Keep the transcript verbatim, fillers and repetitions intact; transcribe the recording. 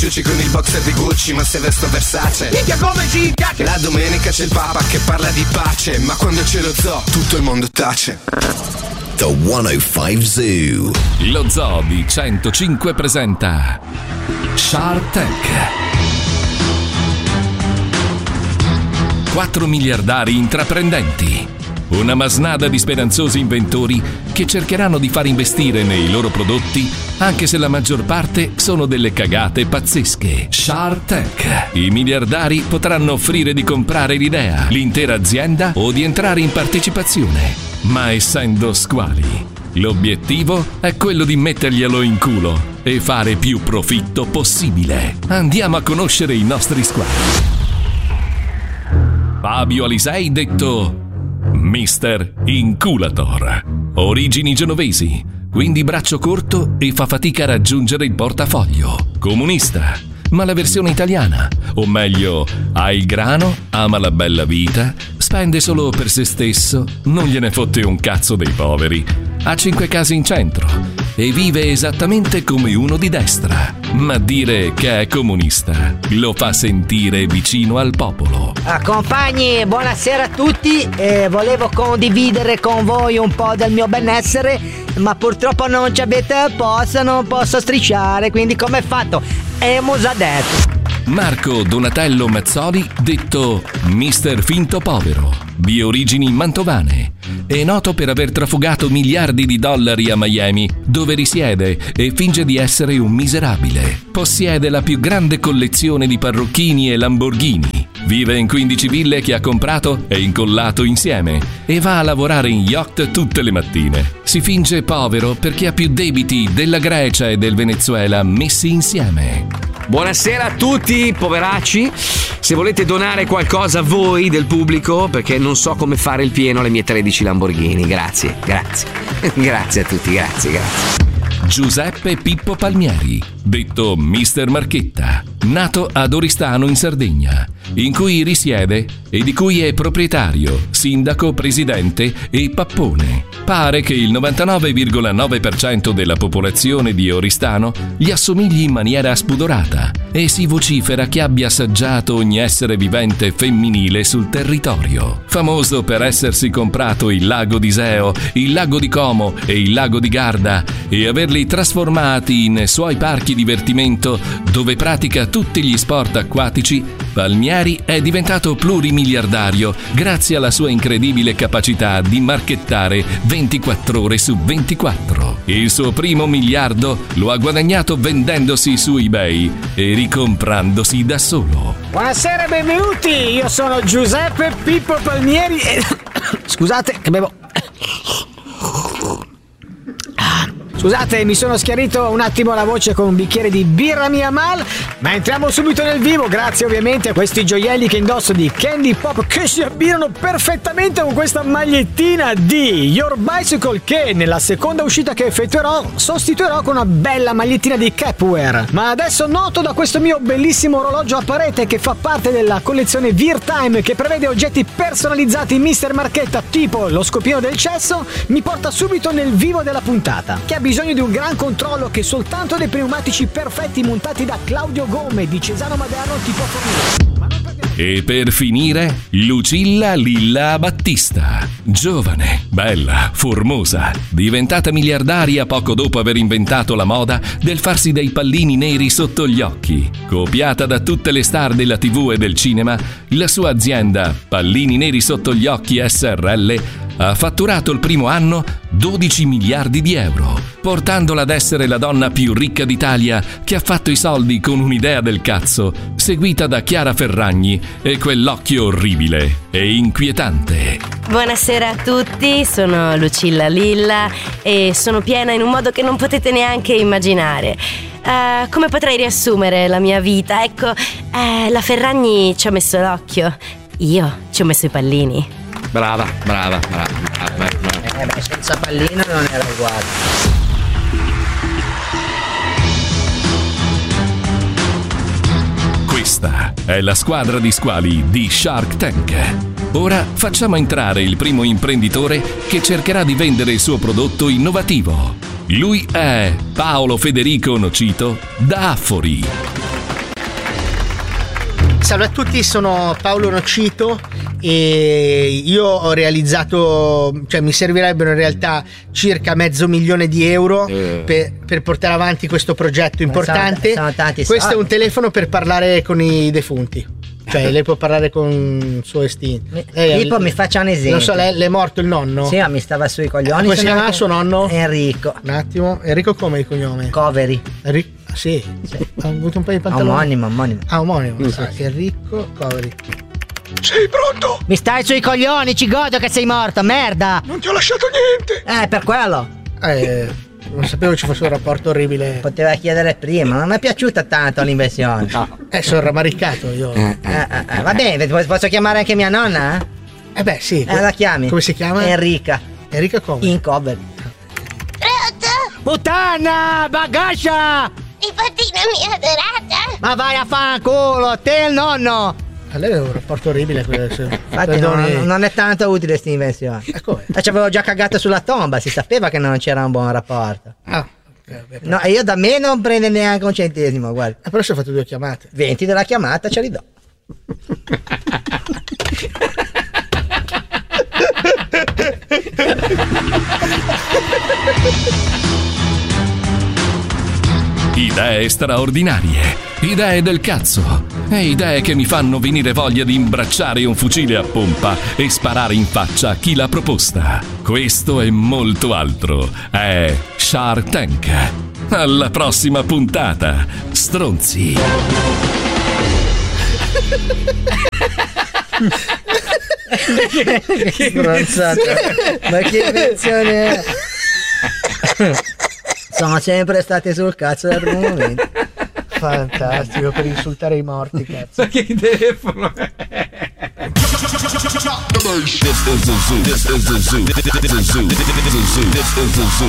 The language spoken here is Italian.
Giuci con il boxer di Gucci, ma se vesto Versace. Minchia come ci piace. La domenica c'è il Papa che parla di pace, ma quando c'è lo zoo tutto il mondo tace. The centocinque Zoo. Lo Zoo di centocinque presenta Shark Tank. Quattro miliardari intraprendenti, una masnada di speranzosi inventori che cercheranno di far investire nei loro prodotti anche se la maggior parte sono delle cagate pazzesche. Shark Tank. I miliardari potranno offrire di comprare l'idea, l'intera azienda o di entrare in partecipazione. Ma essendo squali, l'obiettivo è quello di metterglielo in culo e fare più profitto possibile. Andiamo a conoscere i nostri squali. Fabio Alisei, detto mister Inculator. Origini genovesi, quindi braccio corto e fa fatica a raggiungere il portafoglio. Comunista, ma la versione italiana, o meglio, ha il grano, ama la bella vita, spende solo per se stesso, non gliene fotte un cazzo dei poveri, ha cinque case in centro e vive esattamente come uno di destra. Ma dire che è comunista lo fa sentire vicino al popolo. Ah, compagni, buonasera a tutti. Eh, volevo condividere con voi un po' del mio benessere, ma purtroppo non ci avete il posto, non posso strisciare, quindi come fatto? Hemos adesso. Marco Donatello Mazzoli, detto mister Finto Povero, di origini mantovane, è noto per aver trafugato miliardi di dollari a Miami, dove risiede e finge di essere un miserabile. Possiede la più grande collezione di parrucchini e Lamborghini. Vive in quindici ville che ha comprato e incollato insieme e va a lavorare in yacht tutte le mattine. Si finge povero perché ha più debiti della Grecia e del Venezuela messi insieme. Buonasera a tutti, poveracci. Se volete donare qualcosa a voi del pubblico, perché non so come fare il pieno alle mie tredici Lamborghini. Grazie, grazie. Grazie a tutti, grazie, grazie. Giuseppe Pippo Palmieri, detto mister Marchetta, nato ad Oristano in Sardegna, in cui risiede e di cui è proprietario, sindaco, presidente e pappone. Pare che il novantanove virgola nove per cento della popolazione di Oristano gli assomigli in maniera spudorata e si vocifera che abbia assaggiato ogni essere vivente femminile sul territorio. Famoso per essersi comprato il lago di Iseo, il lago di Como e il lago di Garda e averli trasformati in suoi parchi divertimento dove pratica tutti gli sport acquatici, Palmieri è diventato plurimiliardario grazie alla sua incredibile capacità di marchettare ventiquattro ore su ventiquattro. Il suo primo miliardo lo ha guadagnato vendendosi su eBay e ricomprandosi da solo. Buonasera e benvenuti, io sono Giuseppe Pippo Palmieri e... Scusate che bevo... Scusate, mi sono schiarito un attimo la voce con un bicchiere di birra mia mal, ma entriamo subito nel vivo, grazie ovviamente a questi gioielli che indosso di Candy Pop che si abbinano perfettamente con questa magliettina di Your Bicycle che nella seconda uscita che effettuerò sostituirò con una bella magliettina di Capwear. Ma adesso noto da questo mio bellissimo orologio a parete che fa parte della collezione Veer Time che prevede oggetti personalizzati mister Marchetta tipo lo scopino del cesso, mi porta subito nel vivo della puntata, che ha bisogno di un gran controllo che soltanto dei pneumatici perfetti montati da Claudio Gomme di Cesano Maderno ti può fornire. E per finire, Lucilla Lilla Battista, giovane, bella, formosa, diventata miliardaria poco dopo aver inventato la moda del farsi dei pallini neri sotto gli occhi. Copiata da tutte le star della tivù e del cinema, la sua azienda, Pallini Neri Sotto gli Occhi S R L, ha fatturato il primo anno dodici miliardi di euro, portandola ad essere la donna più ricca d'Italia che ha fatto i soldi con un'idea del cazzo, seguita da Chiara Ferragni e quell'occhio orribile e inquietante. Buonasera a tutti, sono Lucilla Lilla e sono piena in un modo che non potete neanche immaginare. Uh, come potrei riassumere la mia vita? Ecco, uh, la Ferragni ci ha messo l'occhio, io ci ho messo i pallini. Brava, brava, brava, brava, brava. Eh beh, senza pallino non era uguale. Questa è la squadra di squali di Shark Tank. Ora facciamo entrare il primo imprenditore che cercherà di vendere il suo prodotto innovativo. Lui è Paolo Federico Nocito da Affori. salve a tutti, sono Paolo Nocito e io ho realizzato, cioè mi servirebbero in realtà circa mezzo milione di euro eh. per, per portare avanti questo progetto importante. Sono, sono tanti Questo soldi. è un telefono per parlare con i defunti. Cioè lei può parlare con il suo estinto. Lei- Tipo, mi faccia un esempio. Non so, lei, le è morto il nonno? Sì, ma mi stava sui coglioni. Come si sono chiama anche- suo nonno? Enrico. Un attimo, Enrico come il cognome? Coveri. Enrico, ah, sì. Ha avuto un paio di pantaloni. Omonimo, omonimo. Ah, omonimo. Mm, Ah, Enrico Coveri. Sei pronto? Mi stai sui coglioni, ci godo che sei morto, merda. Non ti ho lasciato niente. Eh, per quello. Eh, non sapevo ci fosse un rapporto orribile. Poteva chiedere prima, non mi è piaciuta tanto l'inversione. No. Eh, sono rammaricato io. Eh, Eh, eh, eh, va bene, posso chiamare anche mia nonna? Eh beh, sì. Eh, la chiami? Come si chiama? Enrica. Enrico come? In cover. Puttana, bagascia! Nipotina mia adorata! Ma vai a fanculo, te e il nonno! A lei è un rapporto orribile. Infatti Infatti non, non è tanto utile questa invenzione. E come? Eh, ci avevo già cagato sulla tomba, si sapeva che non c'era un buon rapporto. Ah, ok, beh, No, io da me non prende neanche un centesimo, guarda. eh, però si è fatto due chiamate. venti della chiamata ce li do. Idee straordinarie, idee del cazzo e idee che mi fanno venire voglia di imbracciare un fucile a pompa e sparare in faccia a chi l'ha proposta. Questo e molto altro è Shark Tank. Alla prossima puntata, stronzi. Che stronzata. Ma che invenzione è? Sono sempre state sul cazzo dall'argomento. Fantastico, per insultare i morti, cazzo. Ma che telefono è? This is the zoo. This is the zoo. This is the zoo. This is the zoo. This is the zoo.